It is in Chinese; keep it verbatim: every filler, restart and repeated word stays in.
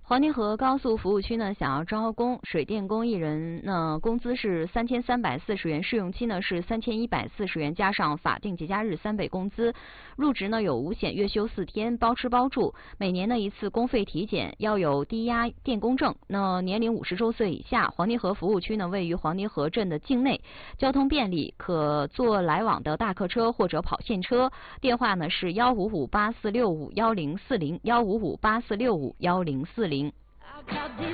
黄泥河高速服务区呢，想要招工，水电工一人呢，工资是三千三百四十元，试用期呢是三千一百四十元，加上法定节假日三倍工资。入职呢有五险，月休四天，包吃包住。每年呢一次公费体检，要有低压电工证。那年龄五十周岁以下。黄泥河服务区呢位于黄泥河镇的境内，交通便利，可坐来往的大客车或者跑线车。电话呢是幺五五八四六五幺零四零幺五五八四六五幺零四零。About this